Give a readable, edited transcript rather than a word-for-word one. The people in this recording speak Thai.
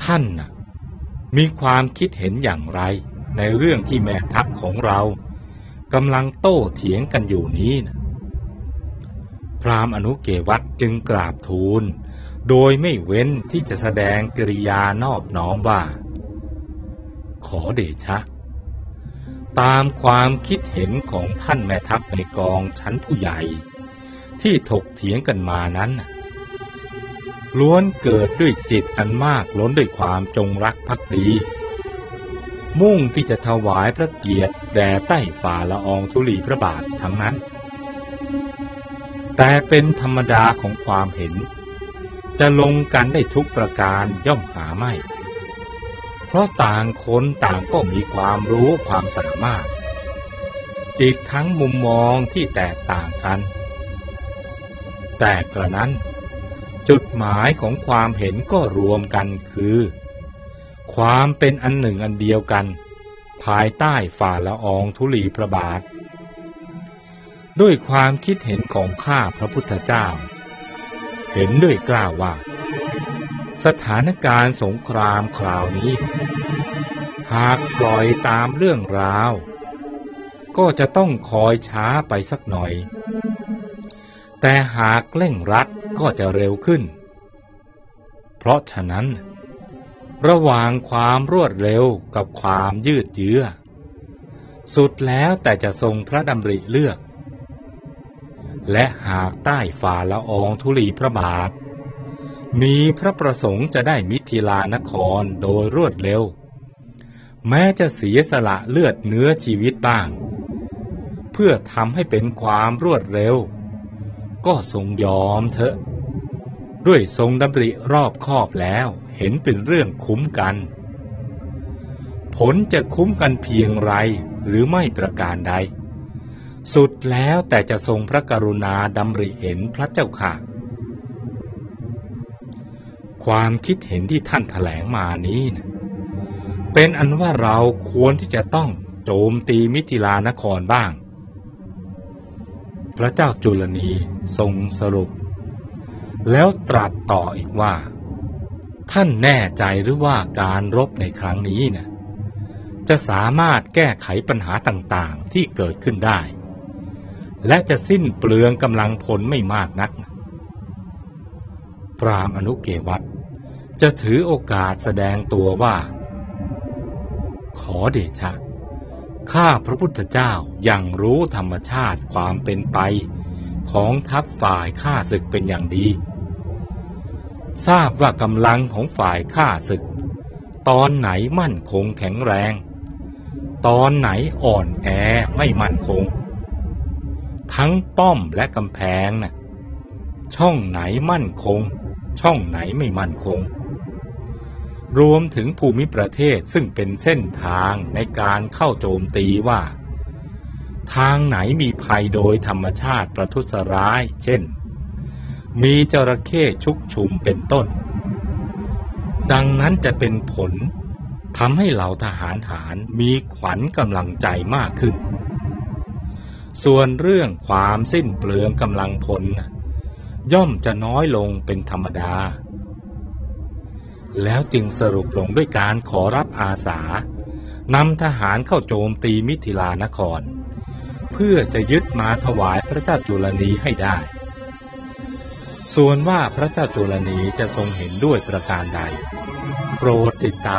ท่านน่ะมีความคิดเห็นอย่างไรในเรื่องที่แม่ทัพของเรากำลังโต้เถียงกันอยู่นี้นะพราหมณ์อนุเกวัตจึงกราบทูลโดยไม่เว้นที่จะแสดงกิริยานอบน้อมว่าขอเดชะตามความคิดเห็นของท่านแม่ทัพในกองชั้นผู้ใหญ่ที่ถกเถียงกันมานั้นล้วนเกิดด้วยจิตอันมากล้นด้วยความจงรักภักดีมุ่งที่จะถวายพระเกียรติแด่ใต้ฝ่าละอองธุลีพระบาททั้งนั้นแต่เป็นธรรมดาของความเห็นจะลงกันได้ทุกประการย่อมหาไม่เพราะต่างคนต่างก็มีความรู้ความสามารถอีกทั้งมุมมองที่แตกต่างกันแต่กระนั้นจุดหมายของความเห็นก็รวมกันคือความเป็นอันหนึ่งอันเดียวกันภายใต้ฝ่าละอองธุลีพระบาทด้วยความคิดเห็นของข้าพระพุทธเจ้าเห็นด้วยกล้าว่าสถานการณ์สงครามคราวนี้หากปล่อยตามเรื่องราวก็จะต้องคอยช้าไปสักหน่อยแต่หากเร่งรัดก็จะเร็วขึ้นเพราะฉะนั้นระหว่างความรวดเร็วกับความยืดเยื้อสุดแล้วแต่จะทรงพระดำริเลือกและหากใต้ฝ่าละอองธุลีพระบาทมีพระประสงค์จะได้มิถิลานครโดยรวดเร็วแม้จะเสียสละเลือดเนื้อชีวิตบ้างเพื่อทำให้เป็นความรวดเร็วก็ทรงยอมเถอะด้วยทรงดำริรอบคอบแล้วเห็นเป็นเรื่องคุ้มกันผลจะคุ้มกันเพียงไรหรือไม่ประการใดสุดแล้วแต่จะทรงพระกรุณาดำริเห็นพระเจ้าค่ะความคิดเห็นที่ท่านแถลงมานี้นะเป็นอันว่าเราควรที่จะต้องโจมตีมิถิลานครบ้างพระเจ้าจุลนีทรงสรุปแล้วตรัสต่ออีกว่าท่านแน่ใจหรือว่าการรบในครั้งนี้นะจะสามารถแก้ไขปัญหาต่างๆที่เกิดขึ้นได้และจะสิ้นเปลืองกำลังพลไม่มากนักพราหมณ์อนุเกวัตจะถือโอกาสแสดงตัวว่าขอเดชะข้าพระพุทธเจ้ายังรู้ธรรมชาติความเป็นไปของทัพฝ่ายข้าศึกเป็นอย่างดีทราบว่ากำลังของฝ่ายข้าศึกตอนไหนมั่นคงแข็งแรงตอนไหนอ่อนแอไม่มั่นคงทั้งป้อมและกำแพงน่ะช่องไหนมั่นคงช่องไหนไม่มั่นคงรวมถึงภูมิประเทศซึ่งเป็นเส้นทางในการเข้าโจมตีว่าทางไหนมีภัยโดยธรรมชาติประทุษร้ายเช่นมีจระเข้ชุกชุมเป็นต้นดังนั้นจะเป็นผลทำให้เหล่าทหารมีขวัญกำลังใจมากขึ้นส่วนเรื่องความสิ้นเปลืองกำลังพลย่อมจะน้อยลงเป็นธรรมดาแล้วจึงสรุปลงด้วยการขอรับอาสานำทหารเข้าโจมตีมิถิลานครเพื่อจะยึดมาถวายพระเจ้าจุลนีให้ได้ส่วนว่าพระเจ้าจุลนีจะทรงเห็นด้วยประการใดโปรดติดตาม